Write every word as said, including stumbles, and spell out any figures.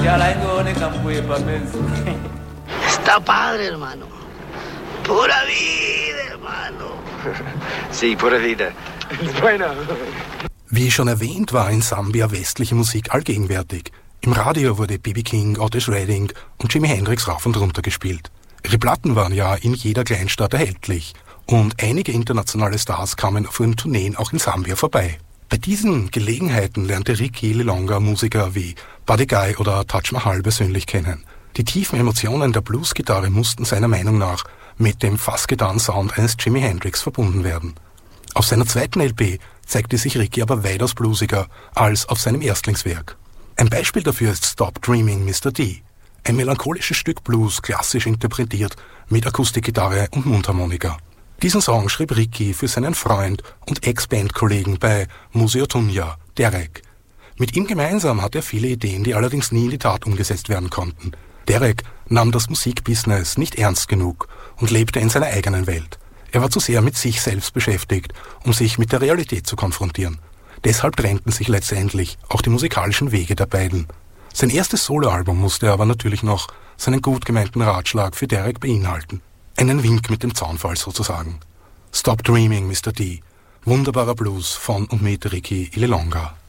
Ya la ingone campuye pa' menso. Está padre, hermano. Pura vida, hermano. Sí, pura vida. Bueno. Wie schon erwähnt, war in Sambia westliche Musik allgegenwärtig. Im Radio wurde B B King, Otis Redding und Jimi Hendrix rauf und runter gespielt. Ihre Platten waren ja in jeder Kleinstadt erhältlich und einige internationale Stars kamen auf ihren Tourneen auch in Sambia vorbei. Bei diesen Gelegenheiten lernte Ricky Lilonga Musiker wie Buddy Guy oder Taj Mahal persönlich kennen. Die tiefen Emotionen der Bluesgitarre mussten seiner Meinung nach mit dem fast getan Sound eines Jimi Hendrix verbunden werden. Auf seiner zweiten L P zeigte sich Ricky aber weitaus bluesiger als auf seinem Erstlingswerk. Ein Beispiel dafür ist Stop Dreaming Mister D, ein melancholisches Stück Blues, klassisch interpretiert mit Akustikgitarre und Mundharmonika. Diesen Song schrieb Ricky für seinen Freund und Ex-Bandkollegen bei Museo Tunja, Derek. Mit ihm gemeinsam hat er viele Ideen, die allerdings nie in die Tat umgesetzt werden konnten. Derek nahm das Musikbusiness nicht ernst genug und lebte in seiner eigenen Welt. Er war zu sehr mit sich selbst beschäftigt, um sich mit der Realität zu konfrontieren. Deshalb trennten sich letztendlich auch die musikalischen Wege der beiden. Sein erstes Soloalbum musste aber natürlich noch seinen gut gemeinten Ratschlag für Derek beinhalten. Einen Wink mit dem Zaunfall sozusagen. Stop Dreaming Mister D. Wunderbarer Blues von und mit Ricky Lilonga.